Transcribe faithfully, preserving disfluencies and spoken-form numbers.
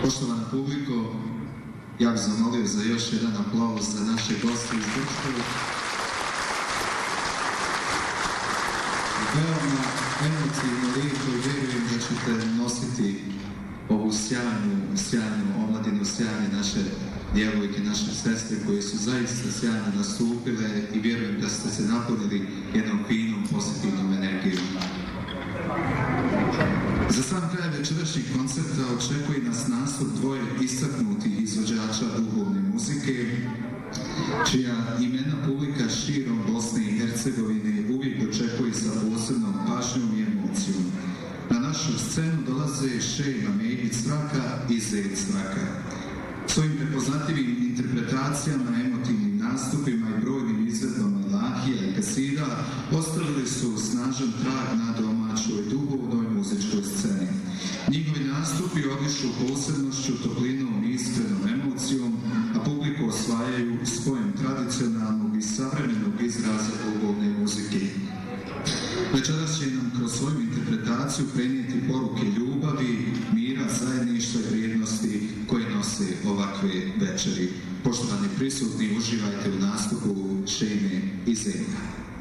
Poštovana publiko, ja bih zamolio za još jedan aplauz za naše goste iz Brčkova. Veoma emotivno, lijepo i vjerujem da ćete nositi ovu sjajnu, sjajnu omladinu, sjajne naše djevojke, naše sestre koje su zaista sjajno nastupile i vjerujem da ste se napunili jednom finom, pozitivnom energijom. Za sam kraj večerašnjeg koncerta očekuje nas nastup dvoje istaknutih izvođača duhovne muzike, čija imena publika širom Bosne i Hercegovine uvijek očekuje sa posebnom pažnjom i emocijom. Na našu scenu dolaze Šejma Megić Svraka i Zed Svraka. Svojim prepoznatljivim interpretacijama, emotivnim nastupima i brojnim izvedbama Lahija i Kasida ostavili su snažan trag na domaćoj duhovnoj muzičkoj sceni. Njihovi nastupi odišu posebnošću, toplinom i iskrenom emocijom, a publiku osvajaju spojem tradicionalnog i savremenog izraza duhovne muzike. Večeras će nam kroz svoju interpretaciju prenijeti poruke ljubavi, mira, zajedništva i vrijednosti koje nose ovakve večeri. Poštovani prisutni, uživajte u nastupu Šejme i Zeda.